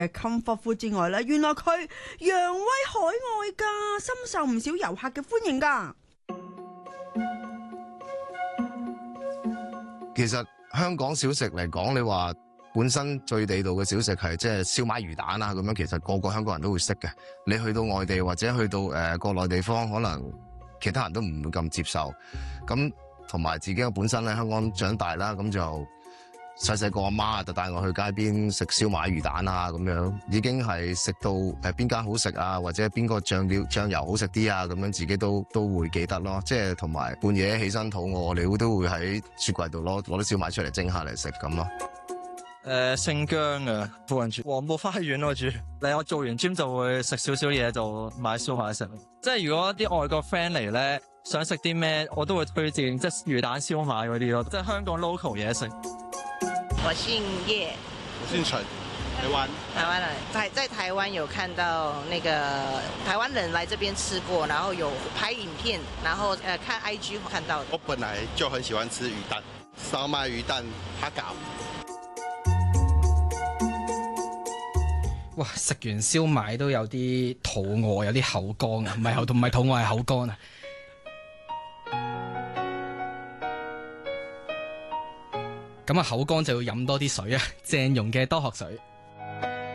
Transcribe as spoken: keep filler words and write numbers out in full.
comfort food 之外咧，原來佢揚威海外噶，深受唔少遊客嘅歡迎噶。 其實香港小食嚟講，你話本身最地道嘅小食係即係燒賣魚蛋啊咁樣，其實個個香港人都會識嘅。你去到外地或者去到誒、呃、國內地方，可能其他人都唔會咁接受。咁同埋自己嘅本身喺香港長大啦，咁就細細個阿媽就帶我去街邊食燒賣魚蛋啊咁樣，已經係食到誒邊間好食啊，或者邊個醬料醬油好食啲啊咁樣，自己都都會記得咯。即係同埋半夜起身肚餓，我哋都會喺雪櫃度攞攞啲燒賣出嚟蒸下嚟食咁咯。 誒、呃，姓姜嘅附近住黃埔花園我住，你我做完 gym 就會食少少嘢，就買燒賣食。即係如果啲外國 friend 嚟咧，想食啲咩，我都會推薦即係魚蛋燒賣嗰啲咯，即係香港 local 嘢食。 我姓葉， 我姓陳，台灣。 台灣人在在台灣有看到那個台灣人來這邊吃過，然後有拍影片，然後誒看 I G 看到的。 我本來就很喜歡吃魚蛋，燒賣魚蛋蝦餃。 哇！食完燒賣都有啲肚餓，有啲口乾啊，唔係口唔係肚餓係口乾啊。咁啊，口乾就要飲多啲水啊，鄭融嘅多喝水。